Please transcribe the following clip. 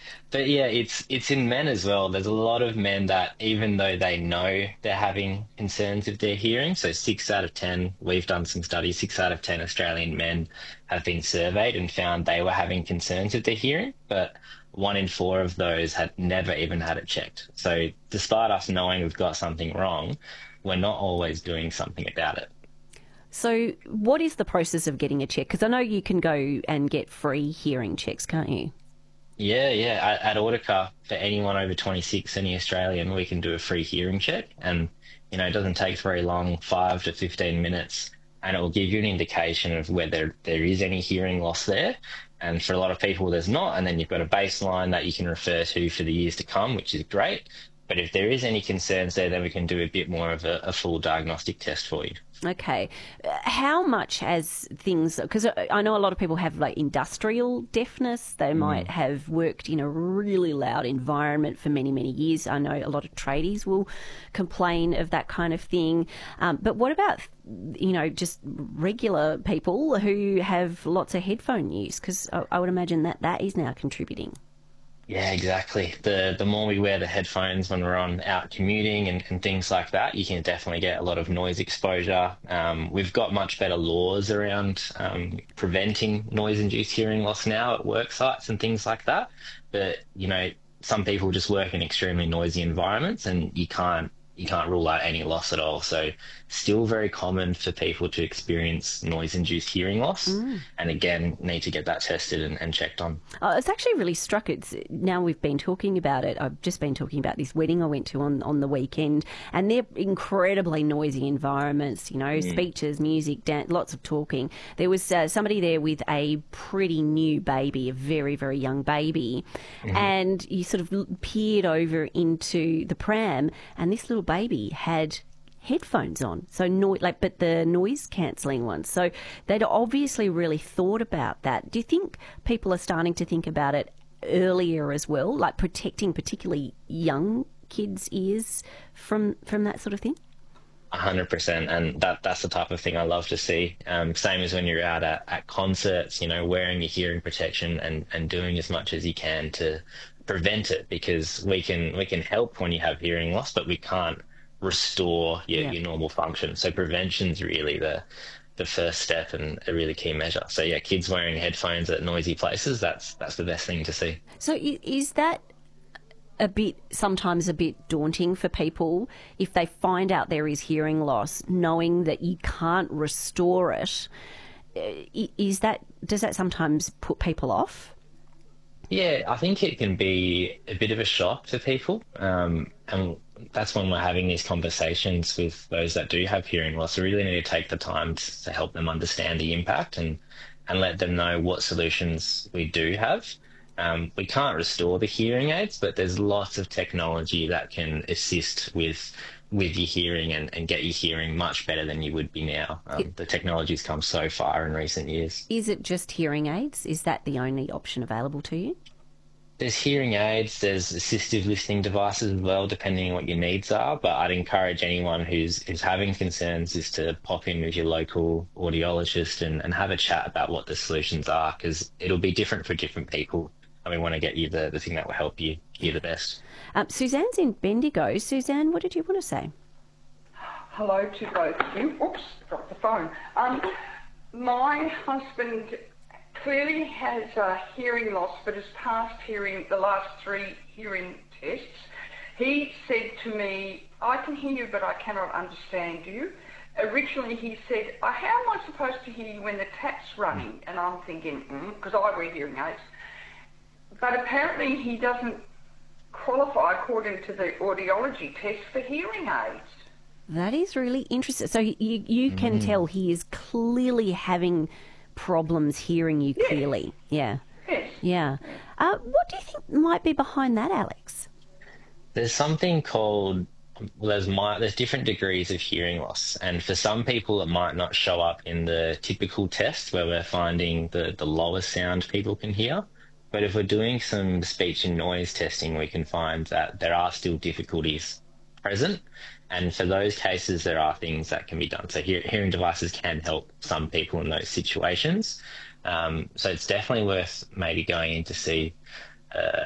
But yeah, it's in men as well. There's a lot of men that even though they know they're having concerns with their hearing, so 6 out of 10, we've done some studies, 6 out of 10 Australian men have been surveyed and found they were having concerns with their hearing, but 1 in 4 of those had never even had it checked. So despite us knowing we've got something wrong, we're not always doing something about it. So, what is the process of getting a check? Because I know you can go and get free hearing checks, can't you? Yeah. At Audica, for anyone over 26, any Australian, we can do a free hearing check. And, it doesn't take very long, 5 to 15 minutes, and it will give you an indication of whether there is any hearing loss there. And for a lot of people, there's not. And then you've got a baseline that you can refer to for the years to come, which is great. But if there is any concerns there, then we can do a bit more of a full diagnostic test for you. Okay. How much has things, because I know a lot of people have like industrial deafness. They might have worked in a really loud environment for many, many years. I know a lot of tradies will complain of that kind of thing. But what about, just regular people who have lots of headphone use? Because I would imagine that is now contributing. Yeah, exactly. The more we wear the headphones when we're on out commuting and things like that, you can definitely get a lot of noise exposure. We've got much better laws around preventing noise-induced hearing loss now at work sites and things like that. But, some people just work in extremely noisy environments and you can't rule out any loss at all. So still very common for people to experience noise-induced hearing loss, and again, need to get that tested and checked on. It's actually really struck. It's now we've been talking about it. I've just been talking about this wedding I went to on the weekend, and they're incredibly noisy environments. Speeches, music, dance, lots of talking. There was somebody there with a pretty new baby, a very very young baby, and you sort of peered over into the pram, and this little baby had headphones on, so but the noise cancelling ones. So they'd obviously really thought about that. Do you think people are starting to think about it earlier as well, like protecting particularly young kids' ears from that sort of thing? 100%, and that's the type of thing I love to see. Same as when you're out at concerts, wearing your hearing protection and doing as much as you can to prevent it, because we can help when you have hearing loss, but we can't restore your normal function. So prevention's really the first step and a really key measure. So yeah, kids wearing headphones at noisy places, that's the best thing to see. So is that sometimes a bit daunting for people if they find out there is hearing loss, knowing that you can't restore it? Does that sometimes put people off? Yeah, I think it can be a bit of a shock to people. And that's when we're having these conversations with those that do have hearing loss. We really need to take the time to help them understand the impact and let them know what solutions we do have. We can't restore the hearing aids, but there's lots of technology that can assist with your hearing and get your hearing much better than you would be now. The technology's come so far in recent years. Is it just hearing aids? Is that the only option available to you? There's hearing aids, there's assistive listening devices as well, depending on what your needs are. But I'd encourage anyone who's having concerns is to pop in with your local audiologist and have a chat about what the solutions are, because it'll be different for different people. And we want to get you the thing that will help you hear the best. Suzanne's in Bendigo. Suzanne, what did you want to say? Hello to both of you. Oops, dropped the phone. My husband clearly has hearing loss, but has passed the last 3 hearing tests. He said to me, I can hear you, but I cannot understand you. Originally he said, how am I supposed to hear you when the tap's running? And I'm thinking, because I wear hearing aids. But apparently he doesn't qualify according to the audiology test for hearing aids. That is really interesting. So you can tell he is clearly having problems hearing you clearly. Yeah. Yes. Yeah. What do you think might be behind that, Alex? There's something called, there's different degrees of hearing loss, and for some people it might not show up in the typical test where we're finding the lowest sound people can hear. But if we're doing some speech and noise testing, we can find that there are still difficulties present. And for those cases, there are things that can be done. So hearing devices can help some people in those situations. So it's definitely worth maybe going in to see